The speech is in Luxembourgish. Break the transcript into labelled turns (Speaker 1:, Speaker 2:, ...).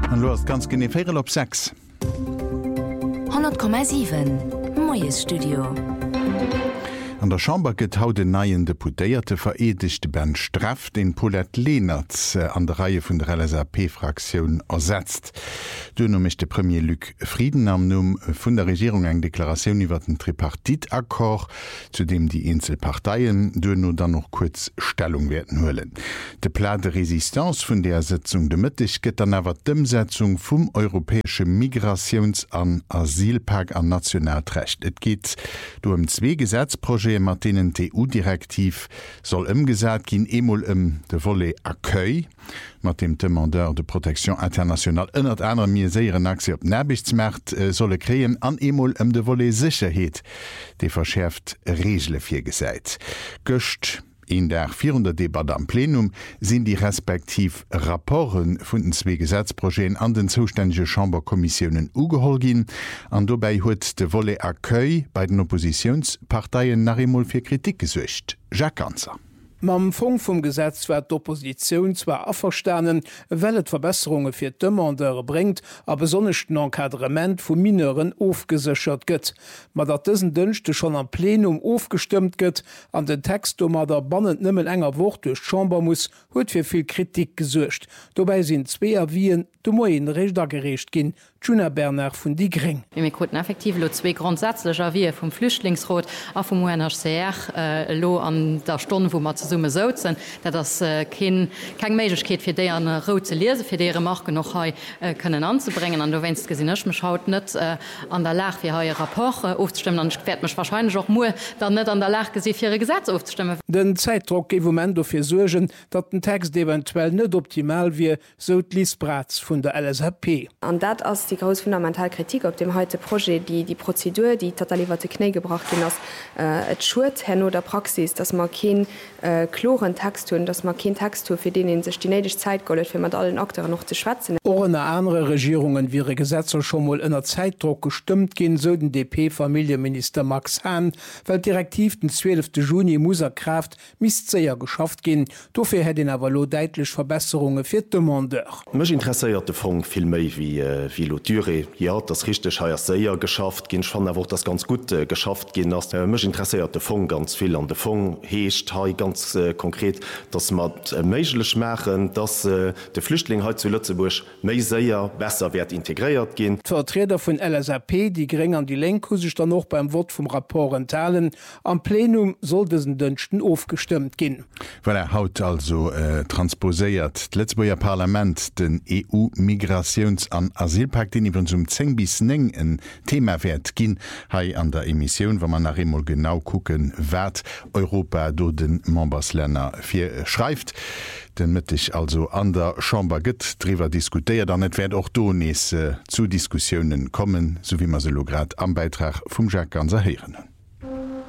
Speaker 1: An lo ganz gene 4 op 6.
Speaker 2: 100,7 Moes Studio.
Speaker 1: An der Chamber gët haut den neien Deputéierte veredigchte Ben Straff den Paulette Lehnertz an der Reihe vun der LSAP-Fraktion ersetzt. Dun mich de Premier Luc Frieden am Numm vun der Regierung eng Deklarationun iwwer den Tripartitakkord, zu dem die Inselparteien no dann noch kurz Stellung werden hullen. De Plan de Resistance vun der Sitzung de Mëttig gëtt dann awer d'Umsetzung vum europäesche Migrations- an Asylpakt an Nationalrecht. Et geht do zwee Gesetzprojekte mat denen EU-Direktiv soll ëmgesat ginn emol de Volet Accueil, mat dem Demandeur de Protection international ënnert einer mir séieren Aktie op Närbichtsmärt solle kreien an emol de Volet Sicherheet, de verschärft Regelle fir gesäit. Göcht in der 400 Debatte am Plenum sind die respektiv Rapporten vun den zwee Gesetzprojekten an den zuständige Chamberkommissionen ugeholgin, an dobei huet de Volet Accueil bei den Oppositionsparteien nach emol fir Kritik gesucht. Jacques Ganzer.
Speaker 3: Mam Fong vum Gesetz wär d'Opposition zwar aferstanen, wellet Verbesserungen fir d'Demandeur bringt, a besonnechten Enkadrement vu Mineuren ofgesichert gëtt. Ma dat dëssen Dënchte schon am Plenum ofgestimmt gëtt, an den Text mat der bannend nëmmel enger Wort duch Chamber muss, huet fir viel Kritik gesuercht. Dobei sinn zweer Wien du moien Rechter gerecht ginn, Juna Bernard vun die Gring.
Speaker 4: Wir konnten effektiv lo zwei grundsätzlicher wie vom Flüchtlingsrat a vom UNHCR lo an der Stunde, wo man zu Summe sozen, dat das kein Möglichkeit für die an Rot zu lesen, für deren Marke noch können anzubringen. Und du wennst gesehen, ich mich haut nicht an der Lage für euer Rapport aufzustimmen, dann werde mich wahrscheinlich auch nur dann nicht an der Lage gesehen, für ihre Gesetze aufzustimmen.
Speaker 3: Den Zeitdruck geht im Moment dafür sorgen, dass der Text eventuell nicht optimal wie so Lies Bratz von der LSAP.
Speaker 5: Und das ist die große Fundamentalkritik auf dem heute Projekt, die Prozedur, die total über die Knie gebracht ist, es schuld Herr der Praxis, dass man keinen kloren Text tun, dass man keinen Text tun, für den sich die nötige Zeit gold, für mit allen Akteuren noch zu schwätzen.
Speaker 3: Ohne andere Regierungen wie ihre Gesetze schon mal in der Zeitdruck gestimmt gehen, so den DP-Familienminister Max Hahn, weil Direktiv den 12. Juni muss Kraft müsste ja geschafft gehen. Dafür hätte er aber deutlich Verbesserungen für die Demandeur.
Speaker 6: Mich interessiert der Fonds viel mehr wie Lotüre. Ja, das richtig heißt sehr geschafft gehen. Ich fand auch das ganz gut geschafft gehen. Mich interessiert der Fonds ganz viel an der Fonds hecht ganz konkret, dass man möglich machen, dass der Flüchtling heute zu Lützeburg mehr sehr besser wird integriert gehen.
Speaker 3: Vertreter von LSAP, die gering an die Lenk, sich dann noch beim Wort vom Rapport enthalen. Am Plenum soll diesen Dünchten aufgestimmt gehen.
Speaker 1: Weil haut also transposiert das Lützburger Parlament den EU-Migrations- an Asylpakt, den über zum 10 bis 9 ein Thema wird gehen, an der Emission, wenn man nach einmal genau gucken, was Europa durch den Membersländer schreibt. Den mit ich also an der Chamber gëtt drüber diskutiert, dann net werd auch do zu Diskussionen kommen, so wie man se lo grad am Beitrag vum Jacques Ganzer hören.